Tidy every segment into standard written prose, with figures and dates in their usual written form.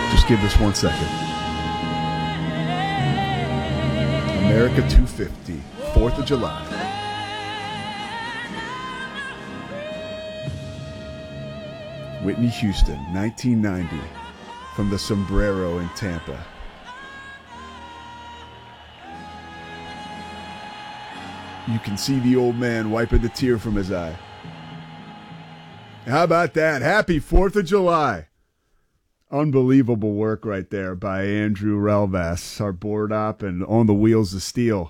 Just give this 1 second. America 250, 4th of July. Whitney Houston, 1990, from the Sombrero in Tampa. You can see the old man wiping the tear from his eye. How about that? Happy 4th of July. Unbelievable work right there by Andrew Relvas, our board op and on the wheels of steel.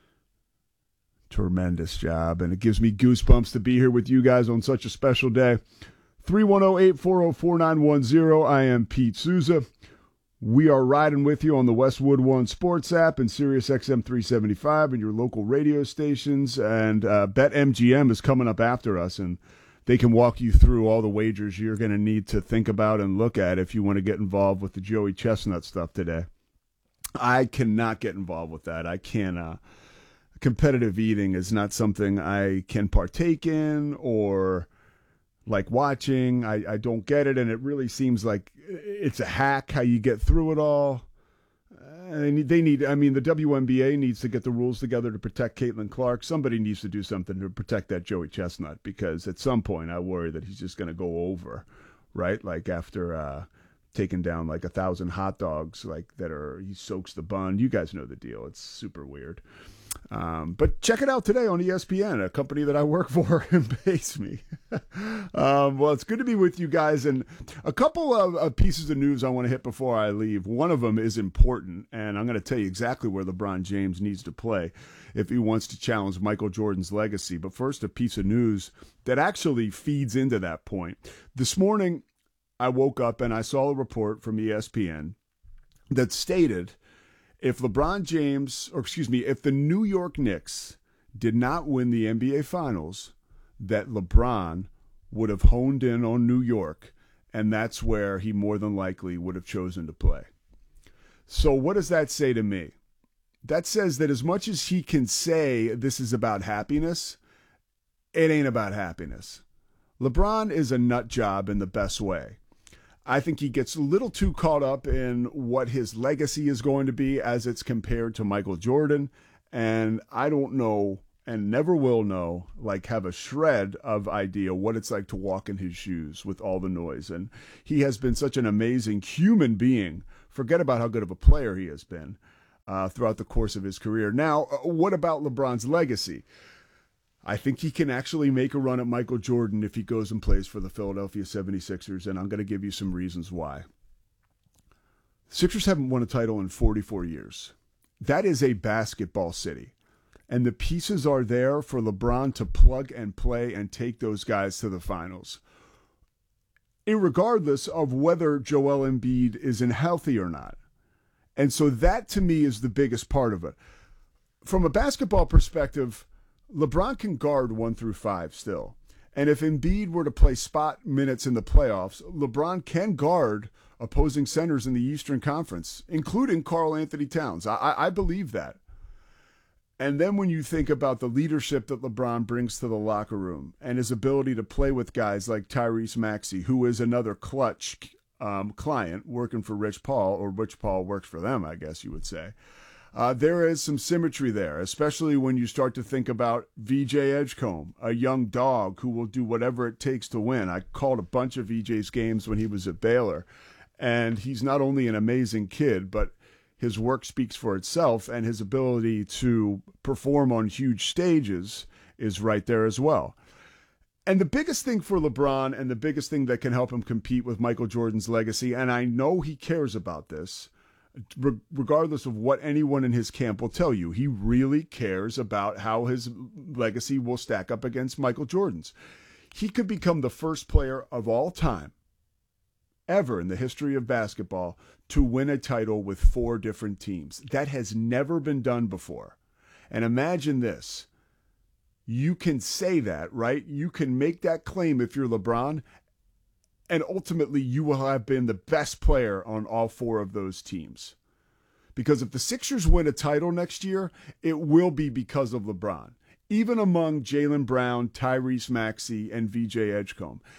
Tremendous job, and it gives me goosebumps to be here with you guys on such a special day. 310-840-4910. I am Pete Souza. We are riding with you on the Westwood One Sports app and Sirius XM 375 and your local radio stations. And BetMGM is coming up after us, and they can walk you through all the wagers you're going to need to think about and look at if you want to get involved with the Joey Chestnut stuff today. I cannot get involved with that. I can't. Competitive eating is not something I can partake in or like watching. I don't get it, and it really seems like it's a hack how you get through it all. The WNBA needs to get the rules together to protect Caitlin Clark. Somebody needs to do something to protect that Joey Chestnut, because at some point I worry that he's just going to go over, right? Like after taking down like 1,000 hot dogs, he soaks the bun. You guys know the deal. It's super weird. But check it out today on ESPN, a company that I work for and pays me. Well, it's good to be with you guys. And a couple of pieces of news I want to hit before I leave. One of them is important, and I'm going to tell you exactly where LeBron James needs to play if he wants to challenge Michael Jordan's legacy. But first, a piece of news that actually feeds into that point. This morning, I woke up and I saw a report from ESPN that stated if the New York Knicks did not win the NBA Finals, that LeBron would have honed in on New York, and that's where he more than likely would have chosen to play. So what does that say to me? That says that as much as he can say this is about happiness, it ain't about happiness. LeBron is a nut job in the best way. I think he gets a little too caught up in what his legacy is going to be as it's compared to Michael Jordan. And I don't know and never will know, have a shred of idea what it's like to walk in his shoes with all the noise. And he has been such an amazing human being. Forget about how good of a player he has been throughout the course of his career. Now, what about LeBron's legacy? I think he can actually make a run at Michael Jordan if he goes and plays for the Philadelphia 76ers, and I'm going to give you some reasons why. Sixers haven't won a title in 44 years. That is a basketball city, and the pieces are there for LeBron to plug and play and take those guys to the finals, irregardless of whether Joel Embiid is healthy or not. And so that, to me, is the biggest part of it. From a basketball perspective, LeBron can guard 1 through 5 still. And if Embiid were to play spot minutes in the playoffs, LeBron can guard opposing centers in the Eastern Conference, including Karl Anthony Towns. I believe that. And then when you think about the leadership that LeBron brings to the locker room and his ability to play with guys like Tyrese Maxey, who is another clutch client working for Rich Paul, or Rich Paul works for them, I guess you would say. There is some symmetry there, especially when you start to think about VJ Edgecombe, a young dog who will do whatever it takes to win. I called a bunch of VJ's games when he was at Baylor, and he's not only an amazing kid, but his work speaks for itself, and his ability to perform on huge stages is right there as well. And the biggest thing for LeBron, and the biggest thing that can help him compete with Michael Jordan's legacy, and I know he cares about this, regardless of what anyone in his camp will tell you, he really cares about how his legacy will stack up against Michael Jordan's. He could become the first player of all time, ever in the history of basketball, to win a title with 4 different teams. That has never been done before. And imagine this. You can say that, right? You can make that claim if you're LeBron, and ultimately, you will have been the best player on all 4 of those teams. Because if the Sixers win a title next year, it will be because of LeBron. Even among Jaylen Brown, Tyrese Maxey, and VJ Edgecombe.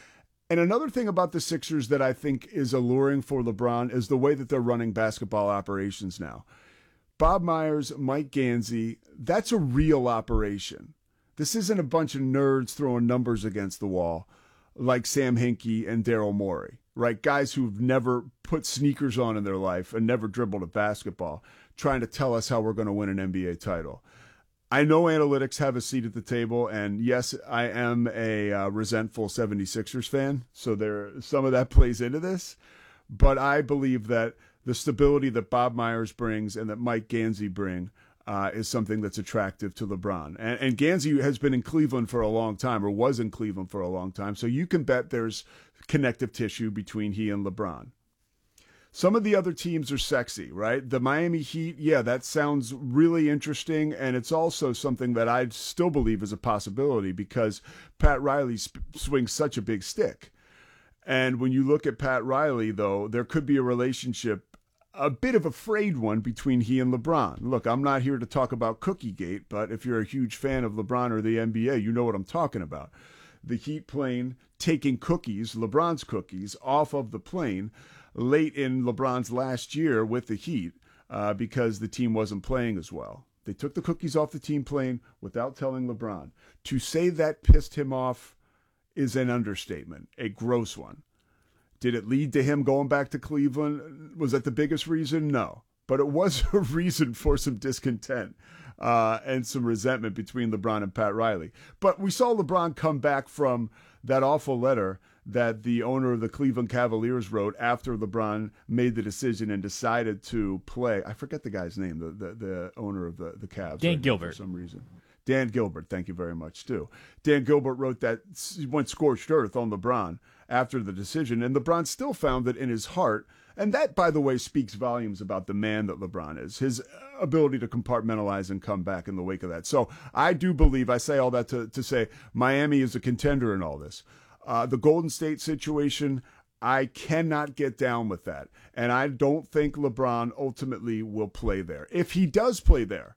And another thing about the Sixers that I think is alluring for LeBron is the way that they're running basketball operations now. Bob Myers, Mike Gansey, that's a real operation. This isn't a bunch of nerds throwing numbers against the wall like Sam Hinkie and Daryl Morey, right? Guys who've never put sneakers on in their life and never dribbled a basketball, trying to tell us how we're going to win an NBA title. I know analytics have a seat at the table, and yes, I am a resentful 76ers fan, so some of that plays into this, but I believe that the stability that Bob Myers brings and that Mike Gansey bring is something that's attractive to LeBron. And Gansey has been in Cleveland for a long time, or was in Cleveland for a long time, so you can bet there's connective tissue between he and LeBron. Some of the other teams are sexy, right? The Miami Heat, yeah, that sounds really interesting, and it's also something that I still believe is a possibility because Pat Riley swings such a big stick. And when you look at Pat Riley, though, there could be a relationship, a bit of a frayed one, between he and LeBron. Look, I'm not here to talk about Cookiegate, but if you're a huge fan of LeBron or the NBA, you know what I'm talking about. The Heat plane taking cookies, LeBron's cookies, off of the plane late in LeBron's last year with the Heat because the team wasn't playing as well. They took the cookies off the team plane without telling LeBron. To say that pissed him off is an understatement, a gross one. Did it lead to him going back to Cleveland? Was that the biggest reason? No. But it was a reason for some discontent and some resentment between LeBron and Pat Riley. But we saw LeBron come back from that awful letter that the owner of the Cleveland Cavaliers wrote after LeBron made the decision and decided to play. I forget the guy's name, the owner of the Cavs. Dan Gilbert. For some reason. Dan Gilbert, thank you very much, Stu. Dan Gilbert wrote that, went scorched earth on LeBron after the decision, and LeBron still found that in his heart, and that, by the way, speaks volumes about the man that LeBron is, his ability to compartmentalize and come back in the wake of that. So I do believe, I say all that to say Miami is a contender in all this. The Golden State situation, I cannot get down with that, and I don't think LeBron ultimately will play there. If he does play there,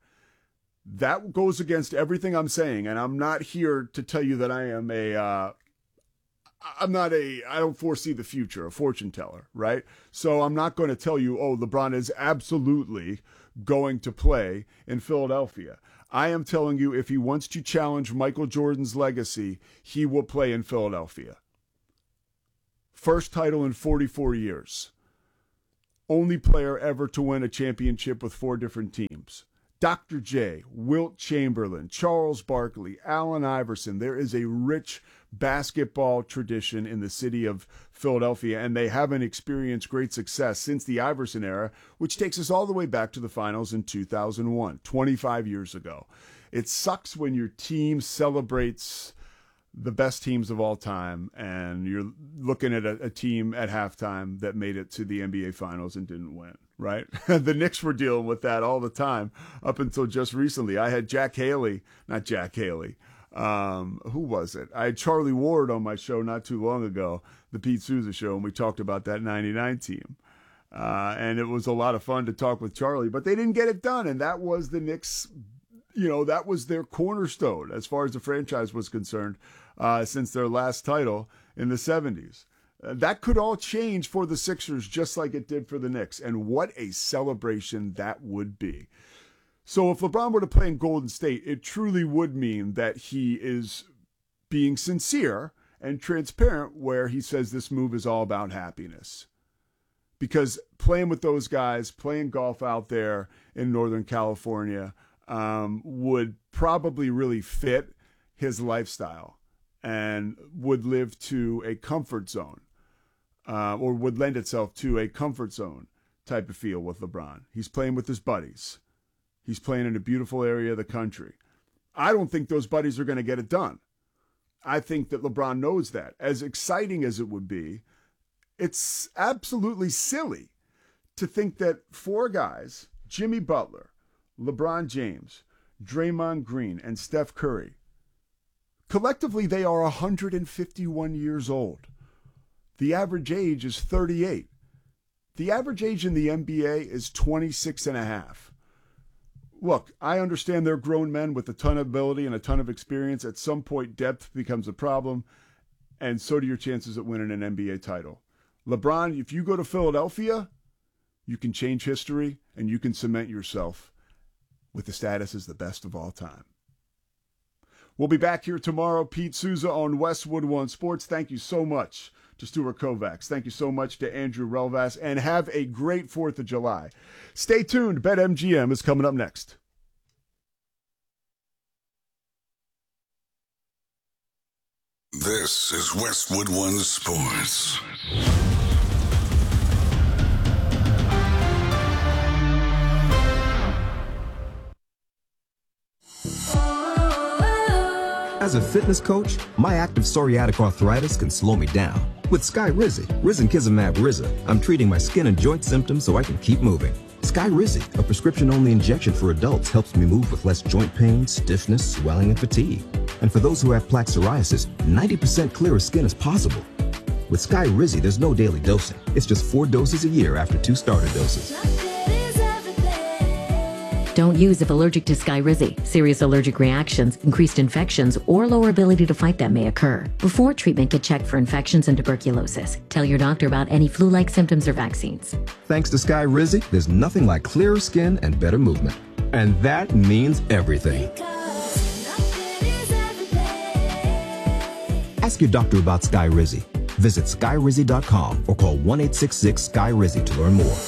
that goes against everything I'm saying, and I'm not here to tell you that I am I don't foresee the future, a fortune teller, right? So I'm not going to tell you, oh, LeBron is absolutely going to play in Philadelphia. I am telling you, if he wants to challenge Michael Jordan's legacy, he will play in Philadelphia. First title in 44 years. Only player ever to win a championship with 4 different teams. Dr. J, Wilt Chamberlain, Charles Barkley, Allen Iverson. There is a rich basketball tradition in the city of Philadelphia, and they haven't experienced great success since the Iverson era, which takes us all the way back to the finals in 2001, 25 years ago. It sucks when your team celebrates the best teams of all time, and you're looking at a team at halftime that made it to the NBA Finals and didn't win, right? The Knicks were dealing with that all the time up until just recently. I had who was it? I had Charlie Ward on my show not too long ago, the Pete Souza show, and we talked about that 99 team. And it was a lot of fun to talk with Charlie, but they didn't get it done, and that was the Knicks. That was their cornerstone as far as the franchise was concerned since their last title in the 70s. That could all change for the Sixers just like it did for the Knicks, and what a celebration that would be. So if LeBron were to play in Golden State, it truly would mean that he is being sincere and transparent where he says this move is all about happiness. Because playing with those guys, playing golf out there in Northern California, would probably really fit his lifestyle and would live to a comfort zone or would lend itself to a comfort zone type of feel with LeBron. He's playing with his buddies. He's playing in a beautiful area of the country. I don't think those buddies are going to get it done. I think that LeBron knows that. As exciting as it would be, it's absolutely silly to think that 4 guys, Jimmy Butler, LeBron James, Draymond Green, and Steph Curry, collectively they are 151 years old. The average age is 38. The average age in the NBA is 26 and a half. Look, I understand they're grown men with a ton of ability and a ton of experience. At some point, depth becomes a problem, and so do your chances at winning an NBA title. LeBron, if you go to Philadelphia, you can change history and you can cement yourself with the status as the best of all time. We'll be back here tomorrow. Pete Souza on Westwood One Sports. Thank you so much to Stuart Kovacs. Thank you so much to Andrew Relvas, and have a great 4th of July. Stay tuned. BetMGM is coming up next. This is Westwood One Sports. As a fitness coach, my active psoriatic arthritis can slow me down. With Skyrizi, Risankizumab Riza, I'm treating my skin and joint symptoms so I can keep moving. Skyrizi, a prescription-only injection for adults, helps me move with less joint pain, stiffness, swelling, and fatigue. And for those who have plaque psoriasis, 90% clearer skin is possible. With Skyrizi, there's no daily dosing. It's just 4 doses a year after 2 starter doses. Don't use if allergic to Skyrizi. Serious allergic reactions, increased infections, or lower ability to fight them may occur. Before treatment, get checked for infections and tuberculosis. Tell your doctor about any flu-like symptoms or vaccines. Thanks to Skyrizi, there's nothing like clearer skin and better movement. And that means everything. Ask your doctor about Skyrizi. Visit Skyrizi.com or call 1-866-SKY-RIZI to learn more.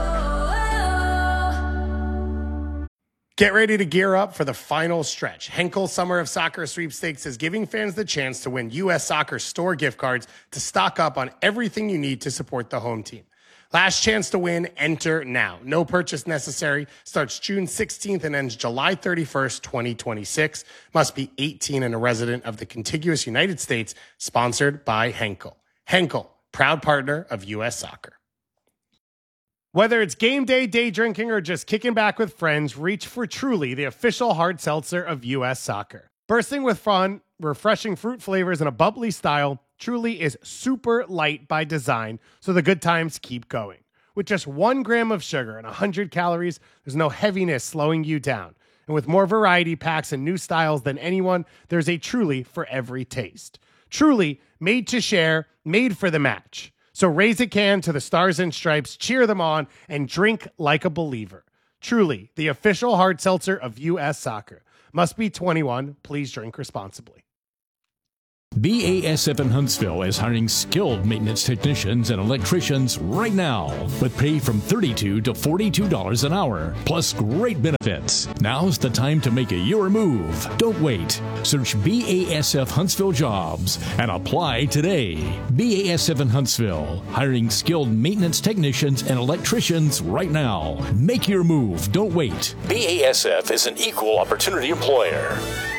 Get ready to gear up for the final stretch. Henkel Summer of Soccer Sweepstakes is giving fans the chance to win U.S. Soccer store gift cards to stock up on everything you need to support the home team. Last chance to win, enter now. No purchase necessary. Starts June 16th and ends July 31st, 2026. Must be 18 and a resident of the contiguous United States. Sponsored by Henkel. Henkel, proud partner of U.S. Soccer. Whether it's game day, day drinking, or just kicking back with friends, reach for Truly, the official hard seltzer of U.S. Soccer. Bursting with fun, refreshing fruit flavors, and a bubbly style, Truly is super light by design, so the good times keep going. With just 1 gram of sugar and 100 calories, there's no heaviness slowing you down. And with more variety packs and new styles than anyone, there's a Truly for every taste. Truly, made to share, made for the match. So raise a can to the Stars and Stripes, cheer them on, and drink like a believer. Truly, the official hard seltzer of U.S. Soccer. Must be 21. Please drink responsibly. BASF in Huntsville is hiring skilled maintenance technicians and electricians right now, with pay from $32 to $42 an hour, plus great benefits. Now's the time to make your move. Don't wait. Search BASF Huntsville Jobs and apply today. BASF in Huntsville, hiring skilled maintenance technicians and electricians right now. Make your move. Don't wait. BASF is an equal opportunity employer.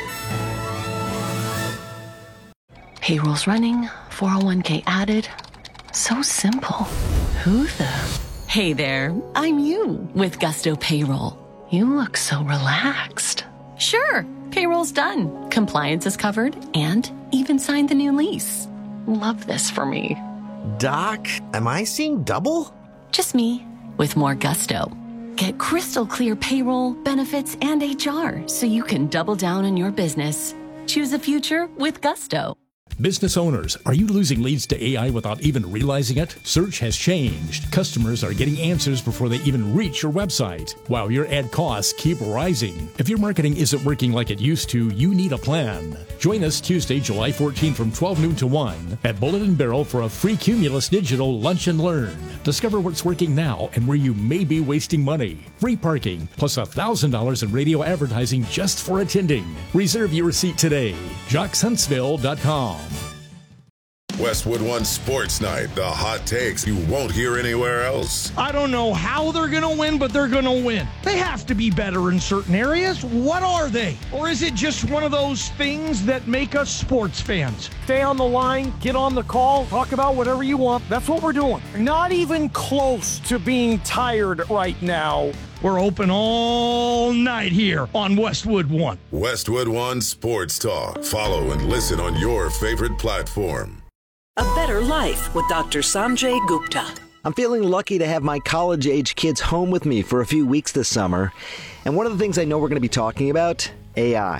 Payroll's running, 401k added. So simple. Who the? Hey there, I'm you with Gusto Payroll. You look so relaxed. Sure, payroll's done. Compliance is covered and even signed the new lease. Love this for me. Doc, am I seeing double? Just me with more gusto. Get crystal clear payroll, benefits, and HR so you can double down on your business. Choose a future with Gusto. Business owners, are you losing leads to AI without even realizing it? Search has changed. Customers are getting answers before they even reach your website, while your ad costs keep rising. If your marketing isn't working like it used to, you need a plan. Join us Tuesday, July 14th from 12 noon to 1 at Bullet and Barrel for a free Cumulus Digital Lunch and Learn. Discover what's working now and where you may be wasting money. Free parking, plus $1,000 in radio advertising just for attending. Reserve your seat today. JocksHuntsville.com. Westwood One Sports Night, the hot takes you won't hear anywhere else. I don't know how they're going to win, but they're going to win. They have to be better in certain areas. What are they? Or is it just one of those things that make us sports fans? Stay on the line, get on the call, talk about whatever you want. That's what we're doing. Not even close to being tired right now. We're open all night here on Westwood One. Westwood One Sports Talk. Follow and listen on your favorite platform. A better life with Dr. Sanjay Gupta. I'm feeling lucky to have my college-age kids home with me for a few weeks this summer. And one of the things I know we're going to be talking about, AI.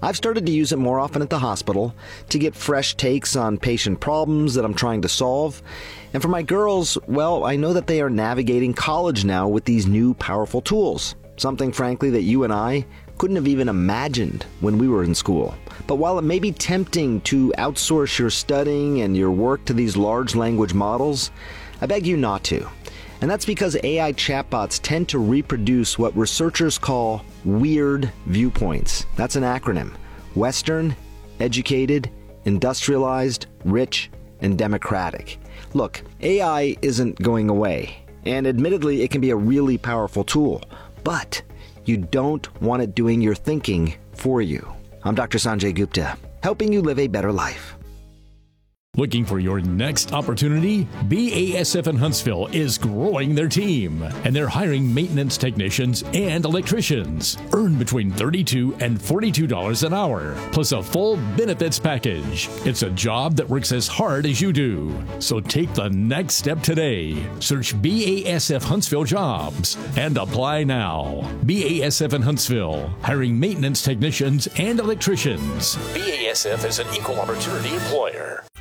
I've started to use it more often at the hospital to get fresh takes on patient problems that I'm trying to solve. And for my girls, well, I know that they are navigating college now with these new powerful tools. Something, frankly, that you and I couldn't have even imagined when we were in school. But while it may be tempting to outsource your studying and your work to these large language models, I beg you not to. And that's because AI chatbots tend to reproduce what researchers call weird viewpoints. That's an acronym. Western, educated, industrialized, rich, and democratic. Look, AI isn't going away. And admittedly, it can be a really powerful tool. But you don't want it doing your thinking for you. I'm Dr. Sanjay Gupta, helping you live a better life. Looking for your next opportunity? BASF in Huntsville is growing their team, and they're hiring maintenance technicians and electricians. Earn between $32 and $42 an hour, plus a full benefits package. It's a job that works as hard as you do. So take the next step today. Search BASF Huntsville Jobs and apply now. BASF in Huntsville, hiring maintenance technicians and electricians. BASF is an equal opportunity employer.